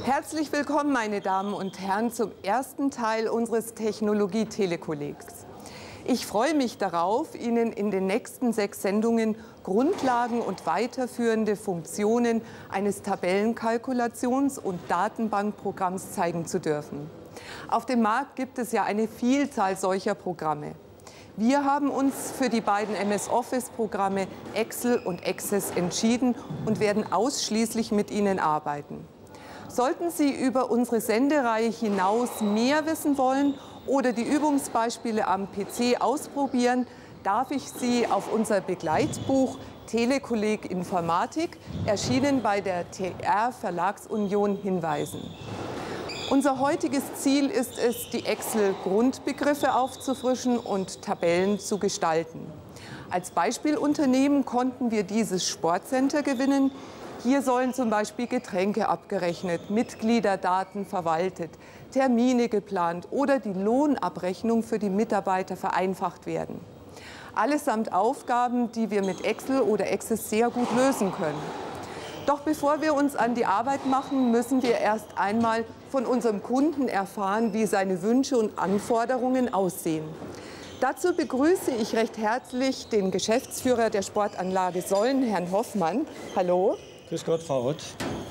Herzlich willkommen, meine Damen und Herren, zum ersten Teil unseres Technologie-Telekollegs. Ich freue mich darauf, Ihnen in den nächsten 6 Sendungen Grundlagen und weiterführende Funktionen eines Tabellenkalkulations- und Datenbankprogramms zeigen zu dürfen. Auf dem Markt gibt es ja eine Vielzahl solcher Programme. Wir haben uns für die beiden MS-Office-Programme Excel und Access entschieden und werden ausschließlich mit ihnen arbeiten. Sollten Sie über unsere Sendereihe hinaus mehr wissen wollen oder die Übungsbeispiele am PC ausprobieren, darf ich Sie auf unser Begleitbuch Telekolleg Informatik, erschienen bei der TR Verlagsunion, hinweisen. Unser heutiges Ziel ist es, die Excel-Grundbegriffe aufzufrischen und Tabellen zu gestalten. Als Beispielunternehmen konnten wir dieses Sportcenter gewinnen. Hier sollen zum Beispiel Getränke abgerechnet, Mitgliederdaten verwaltet, Termine geplant oder die Lohnabrechnung für die Mitarbeiter vereinfacht werden. Allesamt Aufgaben, die wir mit Excel oder Access sehr gut lösen können. Doch bevor wir uns an die Arbeit machen, müssen wir erst einmal von unserem Kunden erfahren, wie seine Wünsche und Anforderungen aussehen. Dazu begrüße ich recht herzlich den Geschäftsführer der Sportanlage Solln, Herrn Hoffmann. Hallo. Grüß Gott, Frau Ott.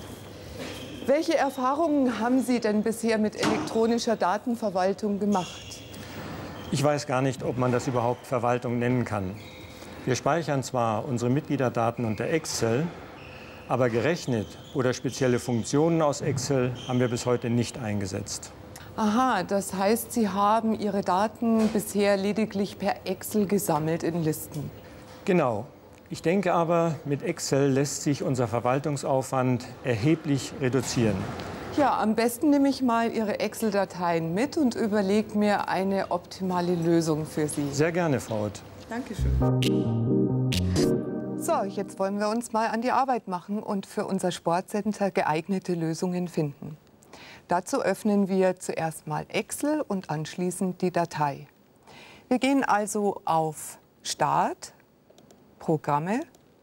Welche Erfahrungen haben Sie denn bisher mit elektronischer Datenverwaltung gemacht? Ich weiß gar nicht, ob man das überhaupt Verwaltung nennen kann. Wir speichern zwar unsere Mitgliederdaten unter Excel, aber gerechnet oder spezielle Funktionen aus Excel haben wir bis heute nicht eingesetzt. Aha, das heißt, Sie haben Ihre Daten bisher lediglich per Excel gesammelt in Listen. Genau. Ich denke aber, mit Excel lässt sich unser Verwaltungsaufwand erheblich reduzieren. Ja, am besten nehme ich mal Ihre Excel-Dateien mit und überlege mir eine optimale Lösung für Sie. Sehr gerne, Frau Ott. Dankeschön. So, jetzt wollen wir uns mal an die Arbeit machen und für unser Sportcenter geeignete Lösungen finden. Dazu öffnen wir zuerst mal Excel und anschließend die Datei. Wir gehen also auf Start, Programme,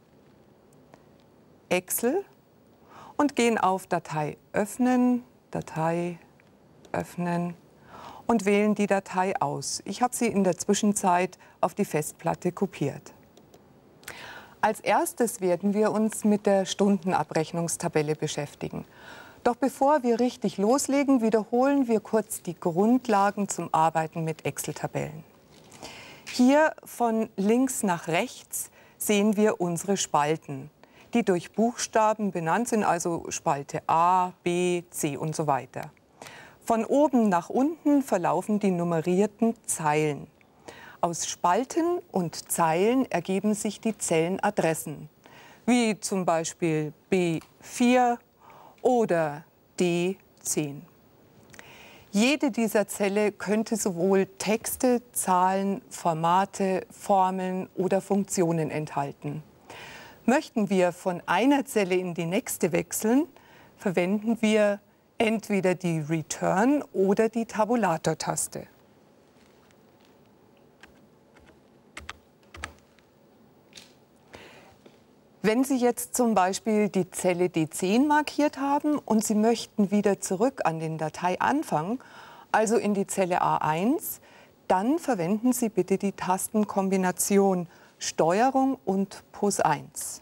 Excel und gehen auf Datei öffnen und wählen die Datei aus. Ich habe sie in der Zwischenzeit auf die Festplatte kopiert. Als erstes werden wir uns mit der Stundenabrechnungstabelle beschäftigen. Doch bevor wir richtig loslegen, wiederholen wir kurz die Grundlagen zum Arbeiten mit Excel-Tabellen. Hier von links nach rechts sehen wir unsere Spalten, die durch Buchstaben benannt sind, also Spalte A, B, C und so weiter. Von oben nach unten verlaufen die nummerierten Zeilen. Aus Spalten und Zeilen ergeben sich die Zellenadressen, wie zum Beispiel B4 oder D10. Jede dieser Zelle könnte sowohl Texte, Zahlen, Formate, Formeln oder Funktionen enthalten. Möchten wir von einer Zelle in die nächste wechseln, verwenden wir entweder die Return- oder die Tabulator-Taste. Wenn Sie jetzt zum Beispiel die Zelle D10 markiert haben und Sie möchten wieder zurück an den Dateianfang, also in die Zelle A1, dann verwenden Sie bitte die Tastenkombination Steuerung und +1.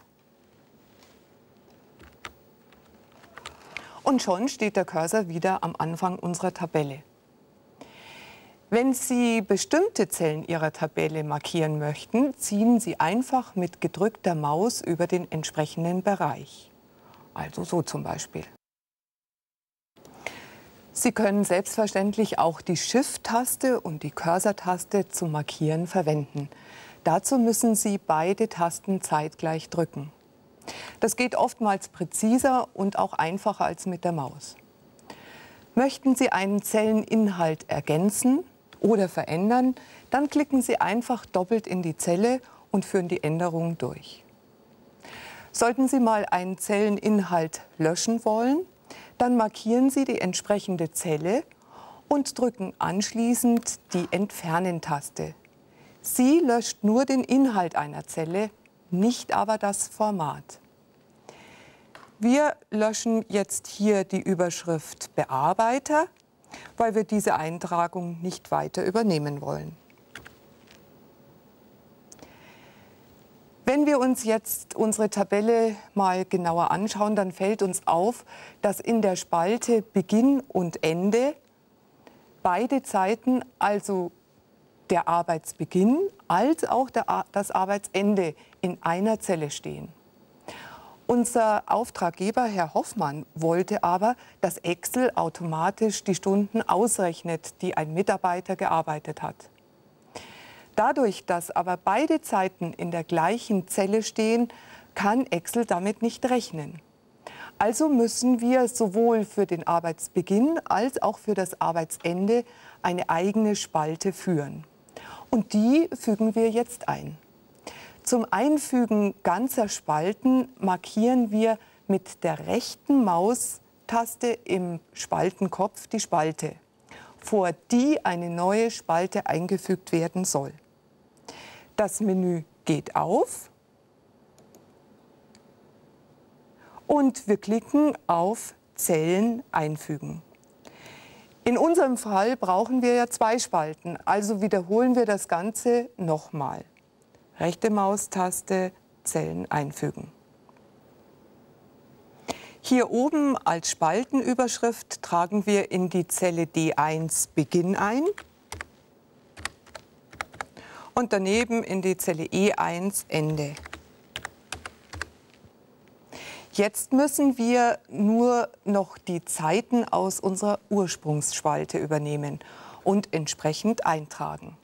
Und schon steht der Cursor wieder am Anfang unserer Tabelle. Wenn Sie bestimmte Zellen Ihrer Tabelle markieren möchten, ziehen Sie einfach mit gedrückter Maus über den entsprechenden Bereich. Also so zum Beispiel. Sie können selbstverständlich auch die Shift-Taste und die Cursor-Taste zum Markieren verwenden. Dazu müssen Sie beide Tasten zeitgleich drücken. Das geht oftmals präziser und auch einfacher als mit der Maus. Möchten Sie einen Zelleninhalt ergänzen oder verändern, dann klicken Sie einfach doppelt in die Zelle und führen die Änderung durch. Sollten Sie mal einen Zelleninhalt löschen wollen, dann markieren Sie die entsprechende Zelle und drücken anschließend die Entfernen-Taste. Sie löscht nur den Inhalt einer Zelle, nicht aber das Format. Wir löschen jetzt hier die Überschrift Bearbeiter, weil wir diese Eintragung nicht weiter übernehmen wollen. Wenn wir uns jetzt unsere Tabelle mal genauer anschauen, dann fällt uns auf, dass in der Spalte Beginn und Ende beide Zeiten, also der Arbeitsbeginn als auch das Arbeitsende, in einer Zelle stehen. Unser Auftraggeber, Herr Hoffmann, wollte aber, dass Excel automatisch die Stunden ausrechnet, die ein Mitarbeiter gearbeitet hat. Dadurch, dass aber beide Zeiten in der gleichen Zelle stehen, kann Excel damit nicht rechnen. Also müssen wir sowohl für den Arbeitsbeginn als auch für das Arbeitsende eine eigene Spalte führen. Und die fügen wir jetzt ein. Zum Einfügen ganzer Spalten markieren wir mit der rechten Maustaste im Spaltenkopf die Spalte, vor die eine neue Spalte eingefügt werden soll. Das Menü geht auf und wir klicken auf Zellen einfügen. In unserem Fall brauchen wir ja 2 Spalten, also wiederholen wir das Ganze nochmal. Rechte Maustaste, Zellen einfügen. Hier oben als Spaltenüberschrift tragen wir in die Zelle D1 Beginn ein und daneben in die Zelle E1 Ende. Jetzt müssen wir nur noch die Zeiten aus unserer Ursprungsspalte übernehmen und entsprechend eintragen.